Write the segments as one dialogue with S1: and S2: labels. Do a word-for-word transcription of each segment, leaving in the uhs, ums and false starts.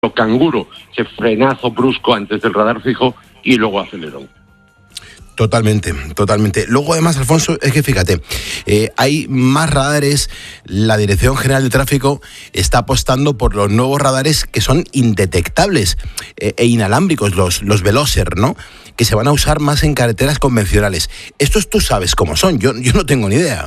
S1: canguro, ese frenazo brusco antes del radar fijo y luego acelerón.
S2: Totalmente, totalmente. Luego, además, Alfonso, es que fíjate, eh, hay más radares. La Dirección General de Tráfico está apostando por los nuevos radares que son indetectables eh, e inalámbricos, los, los Veloser, ¿no? Que se van a usar más en carreteras convencionales. Estos tú sabes cómo son, yo, yo no tengo ni idea.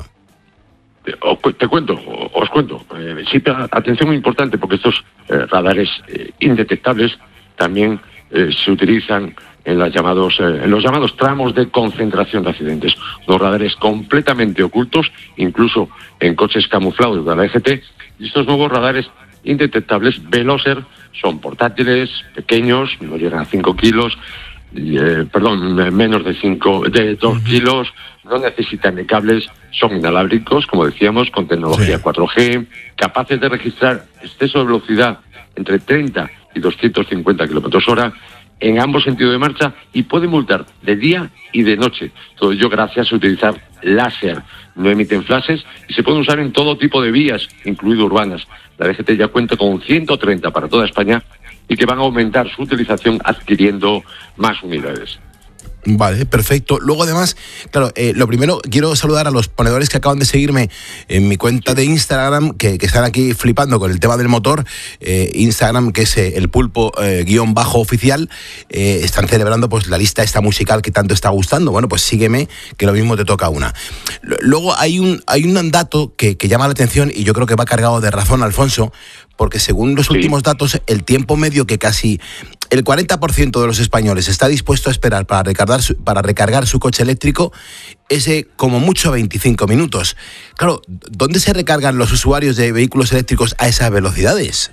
S1: Te cuento, os cuento. Eh, sí, atención muy importante, porque estos eh, radares eh, indetectables también eh, se utilizan en, las llamados, eh, en los llamados tramos de concentración de accidentes. Los radares completamente ocultos, incluso en coches camuflados de la E G T. Y estos nuevos radares indetectables Veloser son portátiles, pequeños, no llegan a cinco kilos, eh, perdón, menos de cinco, de dos kilos, no necesitan de cables, son inalámbricos, como decíamos, con tecnología sí. cuatro G, capaces de registrar exceso de velocidad entre treinta y doscientos cincuenta kilómetros hora en ambos sentidos de marcha y pueden multar de día y de noche. Todo ello gracias a utilizar láser. No emiten flashes y se pueden usar en todo tipo de vías, incluido urbanas. La D G T ya cuenta con ciento treinta para toda España y que van a aumentar su utilización adquiriendo más unidades.
S2: Vale, perfecto. Luego, además, claro, eh, lo primero, quiero saludar a los ponedores que acaban de seguirme en mi cuenta de Instagram, que, que están aquí flipando con el tema del motor. Eh, Instagram, que es eh, el pulpo eh, guión bajo oficial, eh, están celebrando pues la lista esta musical que tanto está gustando. Bueno, pues sígueme, que lo mismo te toca una. Luego hay un, hay un dato que, que llama la atención y yo creo que va cargado de razón, Alfonso, porque según los sí. últimos datos, el tiempo medio que casi el cuarenta por ciento de los españoles está dispuesto a esperar para recargar su, para recargar su coche eléctrico es de como mucho veinticinco minutos. Claro, ¿dónde se recargan los usuarios de vehículos eléctricos a esas velocidades?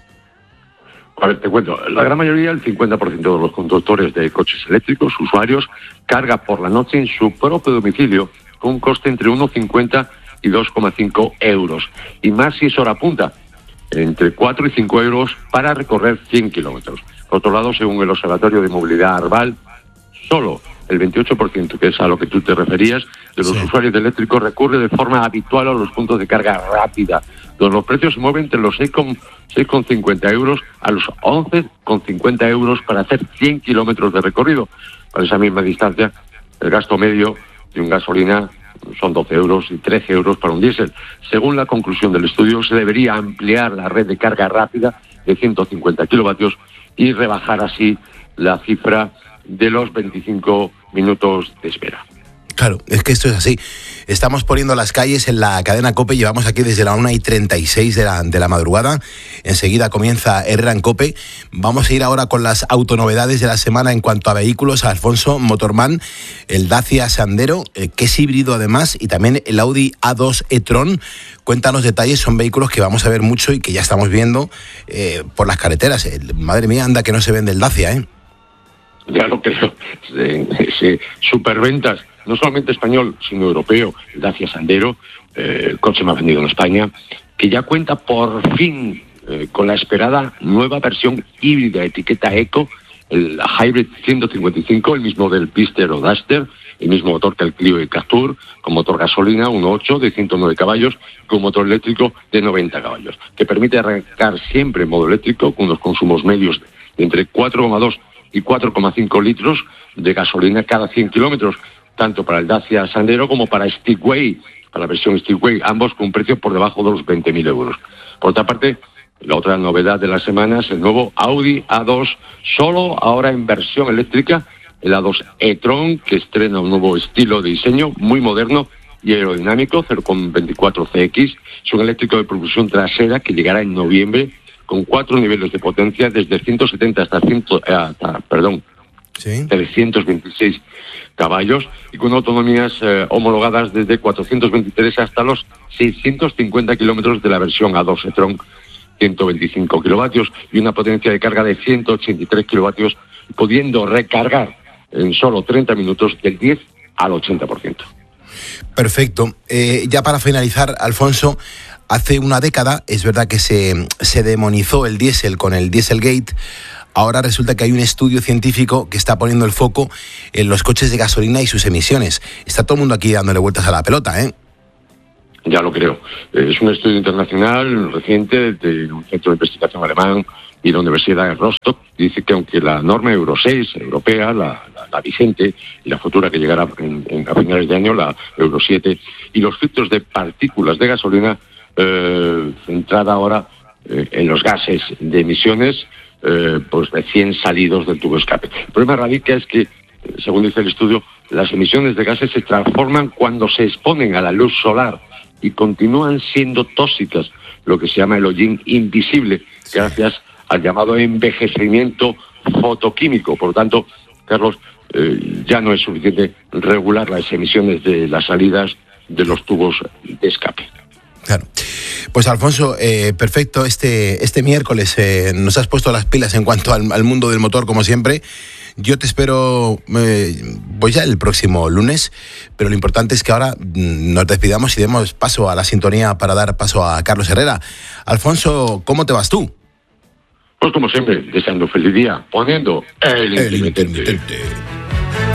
S1: A ver, te cuento, la gran mayoría, el cincuenta por ciento de los conductores de coches eléctricos, usuarios, carga por la noche en su propio domicilio con un coste entre uno coma cincuenta y dos coma cinco euros. Y más si es hora punta, entre cuatro y cinco euros para recorrer cien kilómetros. Por otro lado, según el Observatorio de Movilidad Arval, solo el veintiocho por ciento, que es a lo que tú te referías, de los sí. usuarios de eléctricos recurre de forma habitual a los puntos de carga rápida, donde los precios se mueven entre los seis coma cincuenta euros a los once coma cincuenta euros para hacer cien kilómetros de recorrido. Para esa misma distancia, el gasto medio de un gasolina son doce euros y trece euros para un diésel. Según la conclusión del estudio, se debería ampliar la red de carga rápida de ciento cincuenta kilovatios y rebajar así la cifra de los veinticinco minutos de espera.
S2: Claro, es que esto es así. Estamos poniendo las calles en la cadena COPE, llevamos aquí desde la una y treinta y seis de la, de la madrugada. Enseguida comienza Herrera en COPE. Vamos a ir ahora con las autonovedades de la semana en cuanto a vehículos. Alfonso, Motorman, el Dacia Sandero, eh, que es híbrido además, y también el Audi A dos e-tron. Cuéntanos detalles, son vehículos que vamos a ver mucho y que ya estamos viendo eh, por las carreteras. Eh, madre mía, anda que no se vende el Dacia, ¿eh?
S1: Ya lo creo. Sí, sí, superventas. No solamente español, sino europeo, el Dacia Sandero, eh, el coche más vendido en España, que ya cuenta por fin eh, con la esperada nueva versión híbrida, etiqueta Eco, el Hybrid ciento cincuenta y cinco, el mismo del Pister o Duster, el mismo motor que el Clio y el Captur, con motor gasolina uno punto ocho de ciento nueve caballos, con motor eléctrico de noventa caballos, que permite arrancar siempre en modo eléctrico, con unos consumos medios de entre cuatro coma dos y cuatro coma cinco litros de gasolina cada cien kilómetros, tanto para el Dacia Sandero como para Stepway, para la versión Stepway, ambos con un precio por debajo de los veinte mil euros. Por otra parte, la otra novedad de la semana es el nuevo Audi A dos, solo ahora en versión eléctrica, el A dos e-tron, que estrena un nuevo estilo de diseño muy moderno y aerodinámico, cero coma veinticuatro C X, es un eléctrico de propulsión trasera que llegará en noviembre con cuatro niveles de potencia desde ciento setenta hasta, cien, hasta perdón, ¿sí? trescientos veintiséis caballos y con autonomías eh, homologadas desde cuatrocientos veintitrés hasta los seiscientos cincuenta kilómetros de la versión A dos e-tron, ciento veinticinco kilovatios y una potencia de carga de ciento ochenta y tres kilovatios, pudiendo recargar en solo treinta minutos del diez al ochenta por ciento.
S2: Perfecto. Eh, ya para finalizar, Alfonso, hace una década es verdad que se, se demonizó el diésel con el Dieselgate. Ahora resulta que hay un estudio científico que está poniendo el foco en los coches de gasolina y sus emisiones. Está todo el mundo aquí dándole vueltas a la pelota, ¿eh?
S1: Ya lo creo. Es un estudio internacional reciente de un centro de investigación alemán y la Universidad de Rostock dice que aunque la norma Euro seis europea, la, la, la vigente y la futura que llegará en, en, a finales de año, la Euro siete, y los filtros de partículas de gasolina, eh, centrada ahora eh, en los gases de emisiones, eh, pues recién salidos del tubo de escape. El problema radica es que, según dice el estudio, las emisiones de gases se transforman cuando se exponen a la luz solar y continúan siendo tóxicas, lo que se llama el hollín invisible, gracias al llamado envejecimiento fotoquímico. Por lo tanto, Carlos, eh, ya no es suficiente regular las emisiones de las salidas de los tubos de escape.
S2: Claro. Pues Alfonso, eh, perfecto, este, este miércoles eh, nos has puesto las pilas en cuanto al, al mundo del motor, como siempre. Yo te espero eh, pues ya el próximo lunes, pero lo importante es que ahora nos despidamos y demos paso a la sintonía para dar paso a Carlos Herrera. Alfonso, ¿cómo te vas tú?
S1: Pues como siempre, deseando feliz día, poniendo el,
S2: el intermitente.